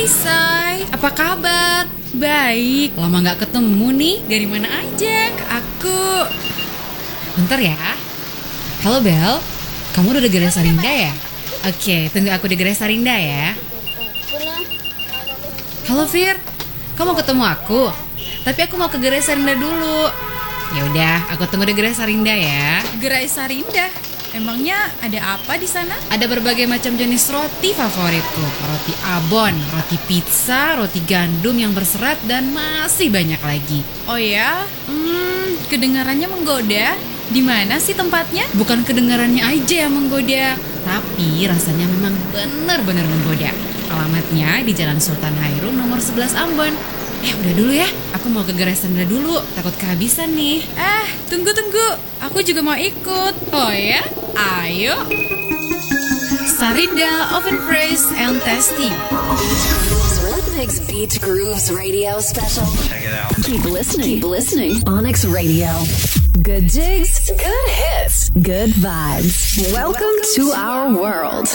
Hai Say, apa kabar? Baik, lama gak ketemu nih. Dari mana aja? Aku... Bentar ya. Halo Bel, kamu udah di Gerai Sarinda ya? Oke, tunggu aku di Gerai Sarinda ya. Halo Fir, kamu mau ketemu aku? Tapi aku mau ke Gerai Sarinda dulu. Ya udah, aku tunggu di Gerai Sarinda ya. Gerai Sarinda? Emangnya ada apa di sana? Ada berbagai macam jenis roti favoritku. Roti abon, roti pizza, roti gandum yang berserat, dan masih banyak lagi. Oh ya? Kedengarannya menggoda. Di mana sih tempatnya? Bukan kedengarannya aja yang menggoda, tapi rasanya memang benar-benar menggoda. Alamatnya di Jalan Sultan Hairun nomor 11 Ambon. Udah dulu ya, aku mau ke Gerai Sarinda dulu, takut kehabisan nih. Tunggu. Aku juga mau ikut. Oh ya? Ayo. Sarinda Oven Fresh and Tasty. Rhythmix Beach Grooves Radio Special. Check it out. Keep listening. Onyx Radio. Good jigs, good hits, good vibes. Welcome to our world.